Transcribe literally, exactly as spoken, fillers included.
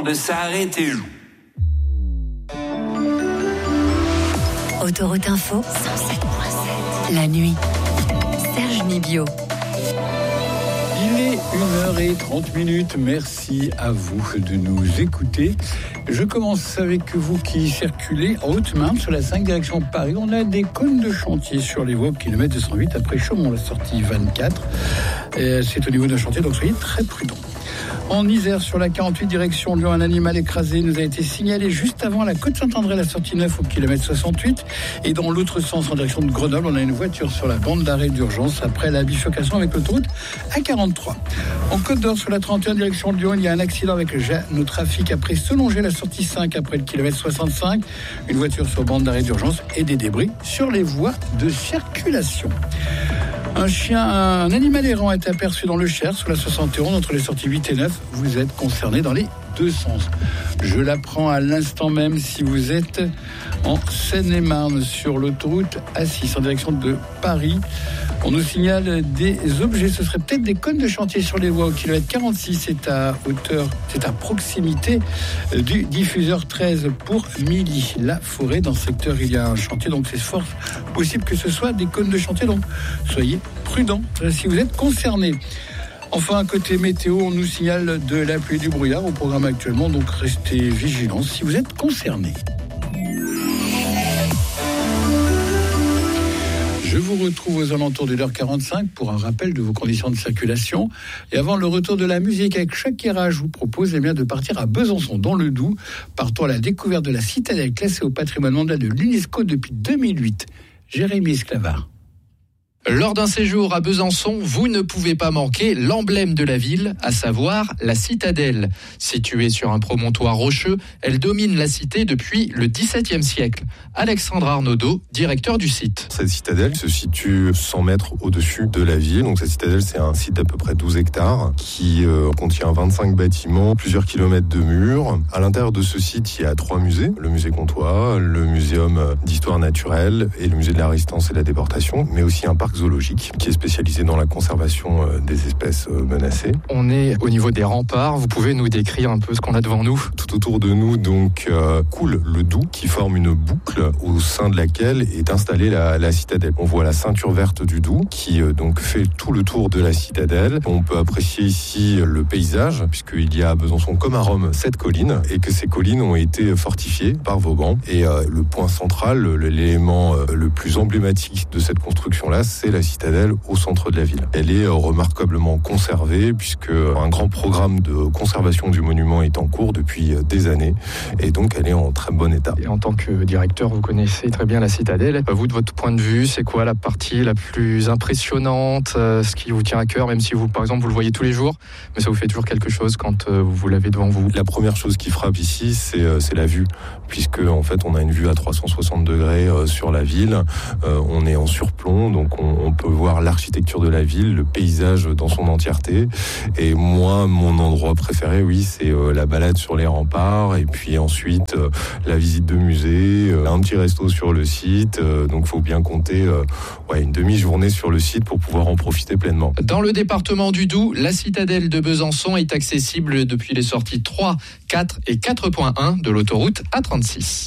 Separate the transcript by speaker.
Speaker 1: de s'arrêter.
Speaker 2: Autoroute Info, cent sept virgule sept. La nuit. Serge Nibio.
Speaker 3: Il est une heure trente minutes. Merci à vous de nous écouter. Je commence avec vous qui circulez en Haute-Marne sur la cinq direction Paris. On a des cônes de chantier sur les voies au kilomètre deux cent huit après Chaumont, la sortie vingt-quatre. Et c'est au niveau d'un chantier, donc soyez très prudents. En Isère, sur la quarante-huit direction Lyon, un animal écrasé nous a été signalé juste avant la côte Saint-André, la sortie neuf au kilomètre soixante-huit. Et dans l'autre sens, en direction de Grenoble, on a une voiture sur la bande d'arrêt d'urgence après la bifurcation avec l'autoroute A quarante-trois. En Côte d'Or, sur la trente et un direction de Lyon, il y a un accident avec le Jeanne au trafic après Selongé, la sortie cinq après le kilomètre soixante-cinq. Une voiture sur bande d'arrêt d'urgence et des débris sur les voies de circulation. Un chien, un animal errant est aperçu dans le Cher, sous la soixante et onze, entre les sorties huit et neuf. Vous êtes concerné dans les deux sens. Je l'apprends à l'instant même si vous êtes en Seine-et-Marne, sur l'autoroute A six, en direction de Paris. On nous signale des objets, ce serait peut-être des cônes de chantier sur les voies au kilomètre quarante-six. C'est à hauteur, c'est à proximité du diffuseur treize pour Milly. La forêt, dans ce secteur, il y a un chantier, donc c'est fort possible que ce soit des cônes de chantier. Donc soyez prudents si vous êtes concernés. Enfin, côté météo, on nous signale de la pluie et du brouillard au programme actuellement, donc restez vigilants si vous êtes concernés. Je vous retrouve aux alentours de l'heure quarante-cinq pour un rappel de vos conditions de circulation. Et avant le retour de la musique avec Shakira, je vous propose eh bien, de partir à Besançon, dans le Doubs. Partons à la découverte de la citadelle classée au patrimoine mondial de l'UNESCO depuis deux mille huit. Jérémy Esclavard.
Speaker 4: Lors d'un séjour à Besançon, vous ne pouvez pas manquer l'emblème de la ville, à savoir la citadelle. Située sur un promontoire rocheux, elle domine la cité depuis le dix-septième siècle. Alexandre Arnaudot, directeur du site.
Speaker 5: Cette citadelle se situe cent mètres au-dessus de la ville. Donc cette citadelle, c'est un site d'à peu près douze hectares qui euh, contient vingt-cinq bâtiments, plusieurs kilomètres de murs. À l'intérieur de ce site, il y a trois musées. Le musée Comtois, le muséum d'histoire naturelle et le musée de la résistance et de la déportation, mais aussi un parc zoologique qui est spécialisé dans la conservation des espèces menacées.
Speaker 4: On est au niveau des remparts. Vous pouvez nous décrire un peu ce qu'on a devant nous?
Speaker 5: Tout autour de nous, donc, euh, coule le Doubs qui forme une boucle au sein de laquelle est installée la, la citadelle. On voit la ceinture verte du Doubs qui euh, donc fait tout le tour de la citadelle. On peut apprécier ici le paysage puisqu'il y a à Besançon comme à Rome sept collines et que ces collines ont été fortifiées par Vauban. Et euh, le point central, l'élément euh, le plus emblématique de cette construction-là, c'est la citadelle au centre de la ville. Elle est remarquablement conservée puisque un grand programme de conservation du monument est en cours depuis des années et donc elle est en très bon état.
Speaker 4: Et en tant que directeur, vous connaissez très bien la citadelle. Vous, de votre point de vue, c'est quoi la partie la plus impressionnante, ce qui vous tient à cœur, même si vous, par exemple, vous le voyez tous les jours, mais ça vous fait toujours quelque chose quand vous l'avez devant vous?
Speaker 5: La première chose qui frappe ici, c'est, c'est la vue, puisque en fait, on a une vue à trois cent soixante degrés sur la ville. On est en surplomb, donc on On peut voir l'architecture de la ville, le paysage dans son entièreté. Et moi, mon endroit préféré, oui, c'est euh, la balade sur les remparts. Et puis ensuite, euh, la visite de musée, euh, un petit resto sur le site. Euh, donc, il faut bien compter euh, ouais, une demi-journée sur le site pour pouvoir en profiter pleinement.
Speaker 4: Dans le département du Doubs, la citadelle de Besançon est accessible depuis les sorties trois, quatre et quatre point un de l'autoroute A trente-six.